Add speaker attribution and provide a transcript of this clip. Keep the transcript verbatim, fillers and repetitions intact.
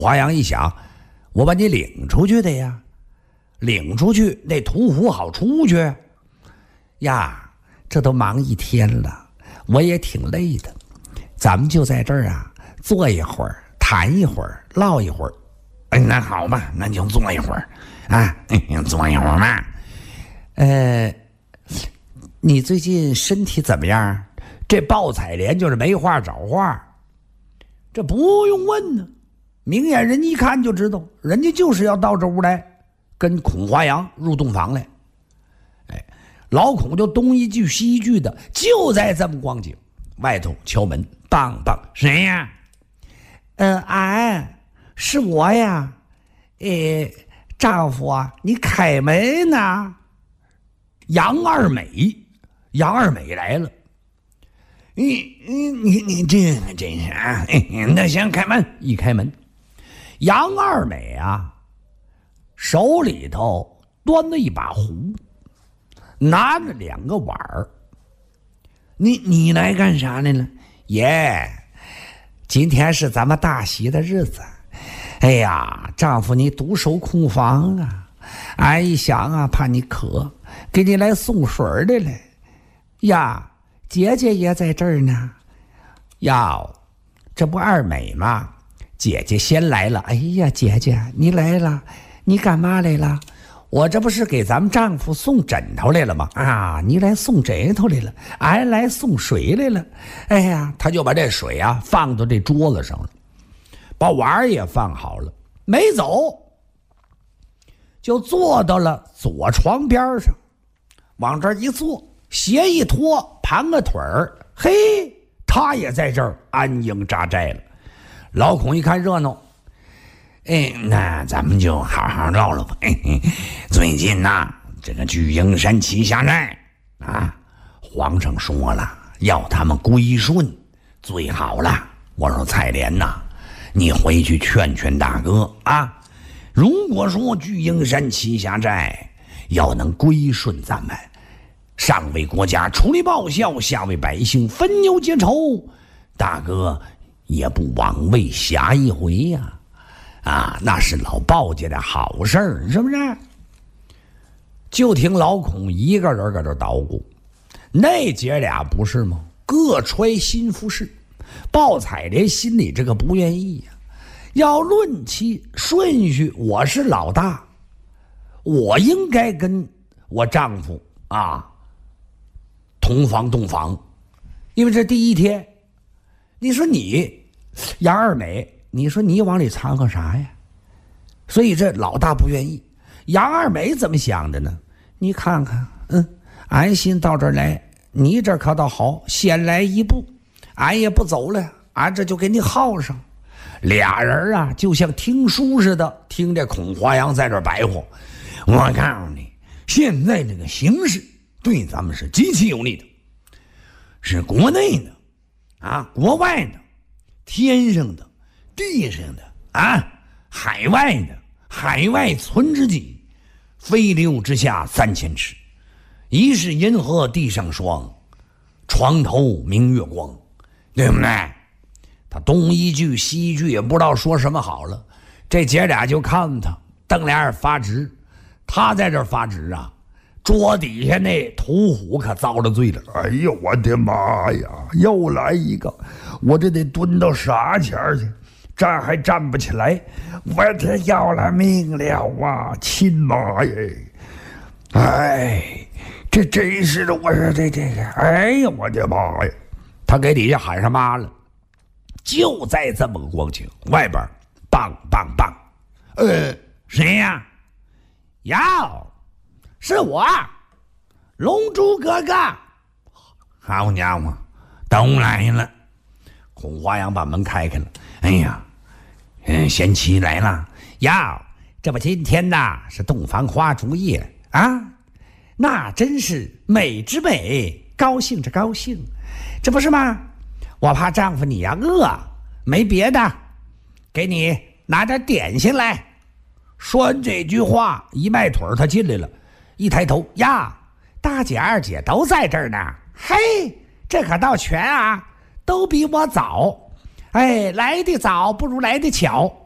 Speaker 1: 华阳一想，我把你领出去的呀，领出去那屠夫好出去呀。这都忙一天了，我也挺累的，咱们就在这儿啊坐一会儿，谈一会儿，唠一会儿。
Speaker 2: 哎，那好吧，那就坐一会儿啊，坐一会儿嘛。
Speaker 1: 呃，你最近身体怎么样？这鲍彩莲就是没话找话，这不用问呢，明眼人一看就知道，人家就是要到这屋来跟孔华阳入洞房来。哎，老孔就东一句西一句的，就在这么光景，外头敲门，梆梆，
Speaker 2: 谁呀？
Speaker 1: 呃，俺是我呀，呃，丈夫啊，你开门呢。杨二美，杨二美来了。
Speaker 2: 你你你你这个真是啊！那先开门，
Speaker 1: 一开门，杨二美啊，手里头端了一把壶，拿着两个碗儿。
Speaker 2: 你你来干啥来了？
Speaker 1: 爷，今天是咱们大喜的日子。哎呀，丈夫你独守空房啊，俺一想啊，怕你渴，给你来送水的来。呀，姐姐也在这儿呢。呀，这不二美吗？姐姐先来了。哎呀，姐姐你来了，你干嘛来了？我这不是给咱们丈夫送枕头来了吗？啊，你来送枕头来了，俺来送水来了。哎呀，他就把这水啊放到这桌子上了，把碗也放好了，没走，就坐到了左床边上，往这一坐，鞋一脱，盘个腿儿，嘿，他也在这儿安营扎寨了。老孔一看热闹，
Speaker 2: 哎，那咱们就好好唠唠吧。哎，最近呐、啊，这个聚英山旗下寨啊，皇上说了，要他们归顺，最好了。我说彩莲呐，你回去劝劝大哥啊。如果说聚英山旗下寨要能归顺咱们，上为国家出力报效，下为百姓分忧结仇，大哥也不枉为侠一回呀、啊！啊，那是老鲍家的好事儿，是不是？
Speaker 1: 就听老孔一个人搁这捣鼓，那姐俩不是吗？各揣新服饰。鲍彩莲心里这个不愿意呀、啊。要论其顺序，我是老大，我应该跟我丈夫啊同房洞房，因为这第一天。你说你杨二美，你说你往里藏个啥呀？所以这老大不愿意。杨二美怎么想的呢？你看看，嗯，俺心到这儿来，你这可倒好，先来一步，俺也不走了，俺这就给你耗上。俩人啊，就像听书似的，听着孔华阳在这白活。
Speaker 2: 我告诉你，现在这个形势对咱们是极其有利的，是国内的啊，国外的，天上的，地上的啊，海外的，海外存知己，飞流之下三千尺，疑是银河地上霜，床头明月光，对不对？
Speaker 1: 他东一句西一句也不知道说什么好了，这姐俩就看他瞪俩眼发直。他在这发直啊，桌底下那屠虎可遭了罪了。
Speaker 3: 哎呦我的妈呀，又来一个，我这得蹲到啥前儿去，站还站不起来，我这要了命了啊，亲妈耶！哎，这真是的，我说这这个，哎呀我的妈呀，
Speaker 1: 他给底下喊上妈了。就在这么个光景，外边棒棒棒，
Speaker 2: 呃，谁呀？
Speaker 1: 哟，是我，龙珠哥哥。
Speaker 2: 好家伙，都来了！
Speaker 1: 孔华阳把门开开了。
Speaker 2: 哎呀，嗯，贤妻来了。
Speaker 1: 哟，这不今天呐是洞房花烛夜啊，那真是美之美，高兴之高兴，这不是吗？我怕丈夫你呀饿，没别的，给你拿点点心来。说完这句话，一迈腿他进来了，一抬头呀，大姐二姐都在这儿呢。嘿，这可倒全啊，都比我早。哎，来的早不如来的巧。